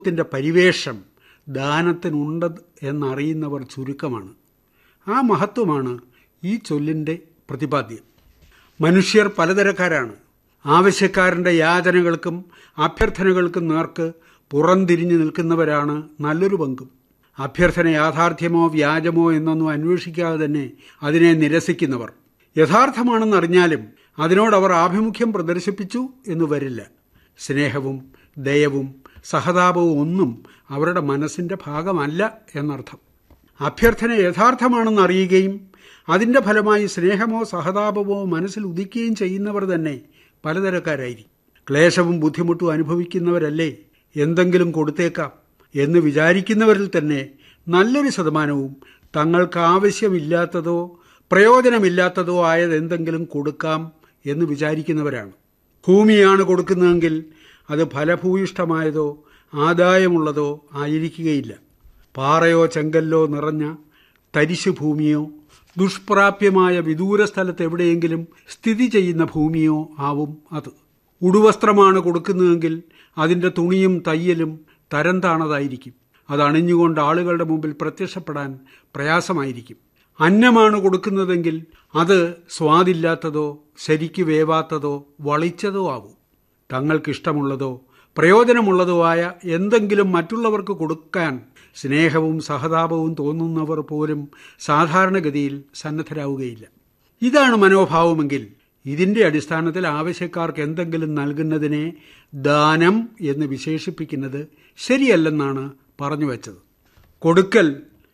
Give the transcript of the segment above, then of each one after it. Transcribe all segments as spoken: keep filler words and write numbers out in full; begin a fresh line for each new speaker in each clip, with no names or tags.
ത്തിൻ്റെ പരിവേഷം ദാനത്തിനുണ്ട് എന്നറിയുന്നവർ ചുരുക്കമാണ്. ആ മഹത്വമാണ് ഈ ചൊല്ലിൻ്റെ പ്രതിപാദ്യം. മനുഷ്യർ പലതരക്കാരാണ്. ആവശ്യക്കാരൻ്റെ യാചനകൾക്കും അഭ്യർത്ഥനകൾക്കും നേർക്ക് പുറംതിരിഞ്ഞു നിൽക്കുന്നവരാണ് നല്ലൊരു പങ്കും. അഭ്യർത്ഥന യാഥാർത്ഥ്യമോ വ്യാജമോ എന്നൊന്നും അന്വേഷിക്കാതെ തന്നെ അതിനെ നിരസിക്കുന്നവർ. യഥാർത്ഥമാണെന്നറിഞ്ഞാലും അതിനോടവർ ആഭിമുഖ്യം പ്രദർശിപ്പിച്ചു എന്ന് വരില്ല. സ്നേഹവും ദയവും സഹതാപവും ഒന്നും അവരുടെ മനസ്സിൻ്റെ ഭാഗമല്ല എന്നർത്ഥം. അഭ്യർത്ഥന യഥാർത്ഥമാണെന്നറിയുകയും അതിൻ്റെ ഫലമായി സ്നേഹമോ സഹതാപമോ മനസ്സിൽ ഉദിക്കുകയും ചെയ്യുന്നവർ തന്നെ പലതരക്കാരായിരിക്കും. ക്ലേശവും ബുദ്ധിമുട്ടും അനുഭവിക്കുന്നവരല്ലേ എന്തെങ്കിലും കൊടുത്തേക്കാം എന്ന് വിചാരിക്കുന്നവരിൽ തന്നെ നല്ലൊരു ശതമാനവും തങ്ങൾക്ക് ആവശ്യമില്ലാത്തതോ പ്രയോജനമില്ലാത്തതോ ആയതെന്തെങ്കിലും കൊടുക്കാം എന്ന് വിചാരിക്കുന്നവരാണ്. ഭൂമിയാണ് കൊടുക്കുന്നതെങ്കിൽ അത് ഫലഭൂയിഷ്ഠമായതോ ആദായമുള്ളതോ ആയിരിക്കുകയില്ല. പാറയോ ചെങ്കല്ലോ നിറഞ്ഞ തരിശു ഭൂമിയോ ദുഷ്പ്രാപ്യമായ വിദൂര സ്ഥലത്ത് എവിടെയെങ്കിലും സ്ഥിതി ചെയ്യുന്ന ഭൂമിയോ ആവും അത്. ഉടുവസ്ത്രമാണ് കൊടുക്കുന്നതെങ്കിൽ അതിൻ്റെ തുണിയും തയ്യലും തരം താണതായിരിക്കും. അത് അണിഞ്ഞുകൊണ്ട് ആളുകളുടെ മുമ്പിൽ പ്രത്യക്ഷപ്പെടാൻ പ്രയാസമായിരിക്കും. അന്നമാണ് കൊടുക്കുന്നതെങ്കിൽ അത് സ്വാദില്ലാത്തതോ ശരിക്ക് വേവാത്തതോ വളിച്ചതോ ആവും. തങ്ങൾക്കിഷ്ടമുള്ളതോ പ്രയോജനമുള്ളതോ ആയ എന്തെങ്കിലും മറ്റുള്ളവർക്ക് കൊടുക്കാൻ സ്നേഹവും സഹതാപവും തോന്നുന്നവർ പോലും സാധാരണഗതിയിൽ സന്നദ്ധരാവുകയില്ല. ഇതാണ് മനോഭാവമെങ്കിൽ ഇതിൻ്റെ അടിസ്ഥാനത്തിൽ ആവശ്യക്കാർക്ക് എന്തെങ്കിലും നൽകുന്നതിനെ ദാനം എന്ന് വിശേഷിപ്പിക്കുന്നത് ശരിയല്ലെന്നാണ് പറഞ്ഞു വച്ചത്. കൊടുക്കൽ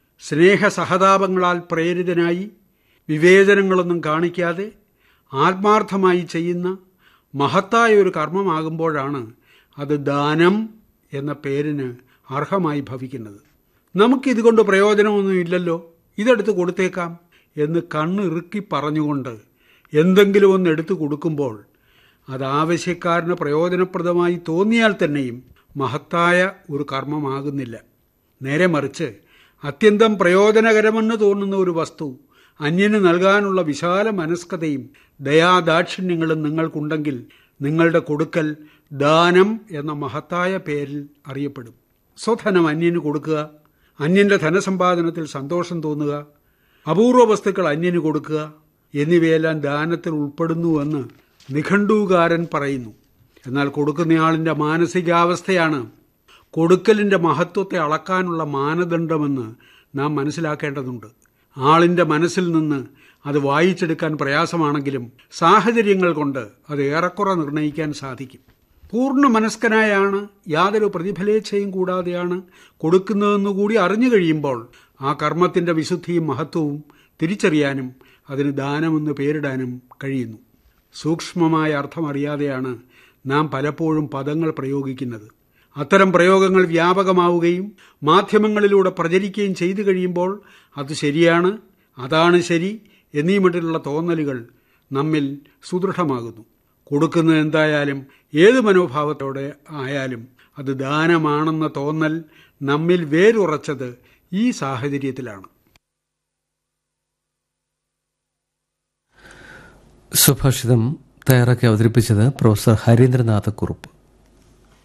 സ്നേഹസഹതാപങ്ങളാൽ പ്രേരിതനായി വിവേചനങ്ങളൊന്നും കാണിക്കാതെ ആത്മാർത്ഥമായി ചെയ്യുന്ന മഹത്തായ ഒരു കർമ്മമാകുമ്പോഴാണ് അത് ദാനം എന്ന പേരിന് അർഹമായി ഭവിക്കുന്നത്. നമുക്കിതുകൊണ്ട് പ്രയോജനമൊന്നുമില്ലല്ലോ, ഇതെടുത്ത് കൊടുത്തേക്കാം എന്ന് കണ്ണിറുക്കി പറഞ്ഞുകൊണ്ട് എന്തെങ്കിലും ഒന്ന് എടുത്തു കൊടുക്കുമ്പോൾ അത് ആവശ്യക്കാരന് പ്രയോജനപ്രദമായി തോന്നിയാൽ തന്നെയും മഹത്തായ ഒരു കർമ്മമാകുന്നില്ല. നേരെ മറിച്ച് അത്യന്തം പ്രയോജനകരമെന്ന് തോന്നുന്ന ഒരു വസ്തു അന്യന് നൽകാനുള്ള വിശാല മനസ്കതയും ദയാദാക്ഷിണ്യങ്ങളും നിങ്ങൾക്കുണ്ടെങ്കിൽ നിങ്ങളുടെ കൊടുക്കൽ ദാനം എന്ന മഹത്തായ പേരിൽ അറിയപ്പെടും. സ്വധനം അന്യന് കൊടുക്കുക, അന്യൻ്റെ ധനസമ്പാദനത്തിൽ സന്തോഷം തോന്നുക, അപൂർവ വസ്തുക്കൾ അന്യന് കൊടുക്കുക എന്നിവയെല്ലാം ദാനത്തിൽ ഉൾപ്പെടുന്നുവെന്ന് നിഘണ്ടുകാരൻ പറയുന്നു. എന്നാൽ കൊടുക്കുന്നയാളിൻ്റെ മാനസികാവസ്ഥയാണ് കൊടുക്കലിൻ്റെ മഹത്വത്തെ അളക്കാനുള്ള മാനദണ്ഡമെന്ന് നാം മനസ്സിലാക്കേണ്ടതുണ്ട്. ആളിൻ്റെ മനസ്സിൽ നിന്ന് അത് വായിച്ചെടുക്കാൻ പ്രയാസമാണെങ്കിലും സാഹചര്യങ്ങൾ കൊണ്ട് അത് ഏറെക്കുറെ നിർണ്ണയിക്കാൻ സാധിക്കും. പൂർണ്ണ മനസ്കനായാണ് യാതൊരു പ്രതിഫലേച്ഛയും കൂടാതെയാണ് കൊടുക്കുന്നതെന്നുകൂടി അറിഞ്ഞു കഴിയുമ്പോൾ ആ കർമ്മത്തിൻ്റെ വിശുദ്ധിയും മഹത്വവും തിരിച്ചറിയാനും അതിന് ദാനമെന്ന് പേരിടാനും കഴിയുന്നു. സൂക്ഷ്മമായ അർത്ഥമറിയാതെയാണ് നാം പലപ്പോഴും പദങ്ങൾ പ്രയോഗിക്കുന്നത്. അത്തരം പ്രയോഗങ്ങൾ വ്യാപകമാവുകയും മാധ്യമങ്ങളിലൂടെ പ്രചരിക്കുകയും ചെയ്തു കഴിയുമ്പോൾ അത് ശരിയാണ്, അതാണ് ശരി എന്നീ മട്ടിലുള്ള തോന്നലുകൾ നമ്മിൽ സുദൃഢമാകുന്നു. കൊടുക്കുന്നത് എന്തായാലും ഏത് മനോഭാവത്തോടെ ആയാലും അത് ദാനമാണെന്ന തോന്നൽ നമ്മിൽ വേരുറച്ചത് ഈ സാഹചര്യത്തിലാണ്.
സുഭാഷിതം തയ്യാറാക്കി അവതരിപ്പിച്ചത് പ്രൊഫസർ ഹരീന്ദ്രനാഥ കുറുപ്പ്.